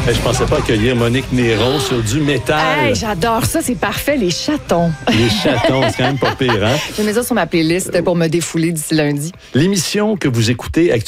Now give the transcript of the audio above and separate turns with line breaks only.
Je pensais pas accueillir Monique Néron sur du métal.
Hey, j'adore ça, c'est parfait, les chatons.
Les chatons, c'est quand même pas pire, hein?
Je mets ça sur ma playlist pour me défouler d'ici lundi.
L'émission que vous écoutez actuellement